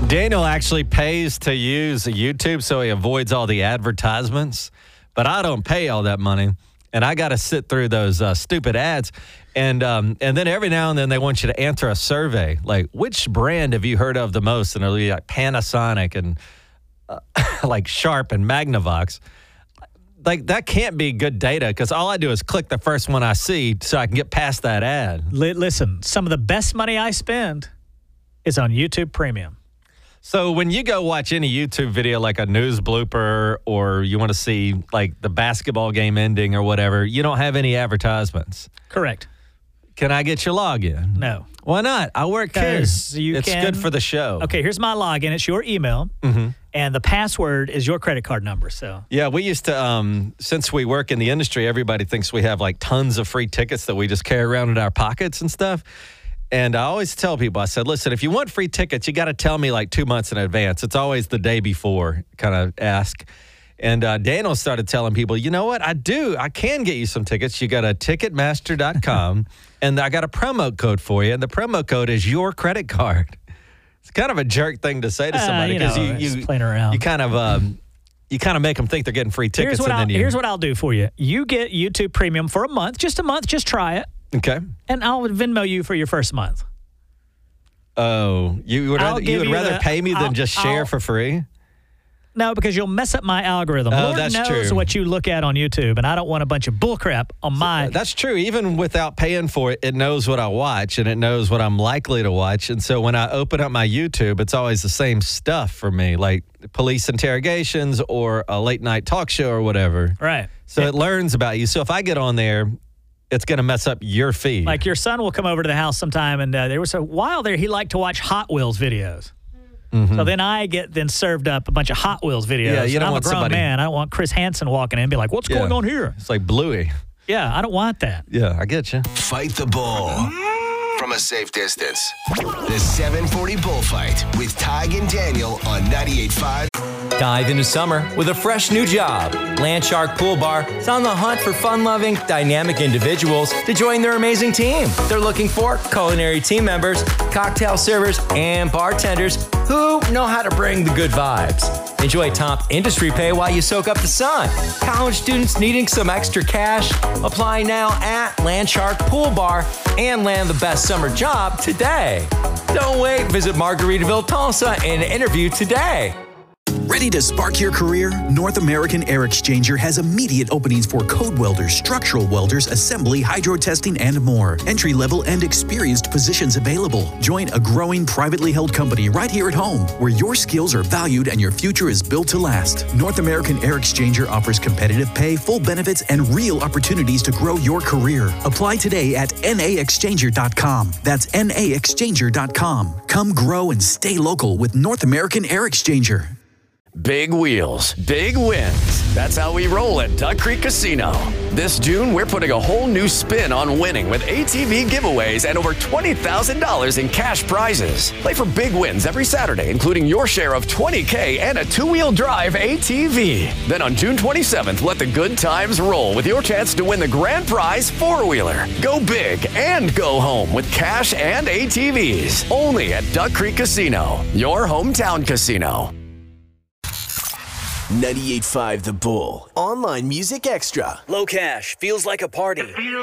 Daniel actually pays to use YouTube so he avoids all the advertisements, but I don't pay all that money, and I got to sit through those stupid ads. And then every now and then they want you to answer a survey, like, which brand have you heard of the most? And it'll be like Panasonic and like Sharp and Magnavox. Like, that can't be good data because all I do is click the first one I see so I can get past that ad. Listen, some of the best money I spend is on YouTube Premium. So when you go watch any YouTube video, like a news blooper, or you want to see like the basketball game ending or whatever, you don't have any advertisements. Correct. Can I get your login? No. Why not? I work here. It's good for the show. Okay, here's my login. It's your email, and the password is your credit card number. So yeah, we used to, since we work in the industry, everybody thinks we have like tons of free tickets that we just carry around in our pockets and stuff. And I always tell people, I said, listen, if you want free tickets, you got to tell me like 2 months in advance. It's always the day before, kind of ask. And Daniel started telling people, you know what? I can get you some tickets. You got to Ticketmaster.com, and I got a promo code for you. And the promo code is your credit card. It's kind of a jerk thing to say to somebody because you playing around. You kind of make them think they're getting free tickets. Here's what I'll do for you. You get YouTube Premium for a month, just try it. Okay. And I'll Venmo you for your first month. Oh, you would rather pay me than just share for free? No, because you'll mess up my algorithm. Oh, Lord that's knows true. What you look at on YouTube, and I don't want a bunch of bullcrap on my... That's true. Even without paying for it, it knows what I watch, and it knows what I'm likely to watch. And so when I open up my YouTube, it's always the same stuff for me, like police interrogations or a late-night talk show or whatever. Right. So it learns about you. So if I get on there, it's going to mess up your feed. Like your son will come over to the house sometime, and there was a while there he liked to watch Hot Wheels videos. So then I get served up a bunch of Hot Wheels videos. Yeah, you don't I'm want a grown somebody... man. I don't want Chris Hansen walking in and be like, what's going on here? It's like Bluey. Yeah, I don't want that. Yeah, I get you. Fight the bull from a safe distance. The 740 Bullfight with Tig and Daniel on 98.5. Dive into summer with a fresh new job. Landshark Pool Bar is on the hunt for fun-loving, dynamic individuals to join their amazing team. They're looking for culinary team members, cocktail servers, and bartenders who know how to bring the good vibes. Enjoy top industry pay while you soak up the sun. College students needing some extra cash? Apply now at Landshark Pool Bar and land the best summer job today. Don't wait. Visit Margaritaville, Tulsa and interview today. Ready to spark your career? North American Air Exchanger has immediate openings for code welders, structural welders, assembly, hydro testing, and more. Entry-level and experienced positions available. Join a growing privately held company right here at home, where your skills are valued and your future is built to last. North American Air Exchanger offers competitive pay, full benefits, and real opportunities to grow your career. Apply today at naexchanger.com. That's naexchanger.com. Come grow and stay local with North American Air Exchanger. Big wheels, big wins. That's how we roll at Duck Creek Casino. This June, we're putting a whole new spin on winning with ATV giveaways and over $20,000 in cash prizes. Play for big wins every Saturday, including your share of $20K and a two-wheel drive ATV. Then on June 27th, let the good times roll with your chance to win the grand prize four-wheeler. Go big and go home with cash and ATVs. Only at Duck Creek Casino, your hometown casino. 98.5 The Bull. Online Music Extra. Low cash feels like a party.